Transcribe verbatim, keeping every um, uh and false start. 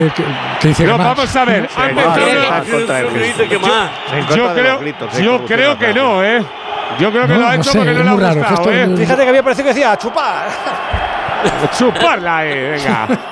que, que dice no, que más. vamos a ver. Sí, antes no, de- no, ¿Qué no, contra el dice Cristo. que más? En contra yo de creo, los gritos, hay yo corrupción creo en que la no, federación. ¿eh? Yo creo que No, lo ha no hecho sé, porque no es le ha muy raro, gustado, que esto ¿eh? no- Fíjate que había parecido que decía, a chupar. Chuparla, eh, venga.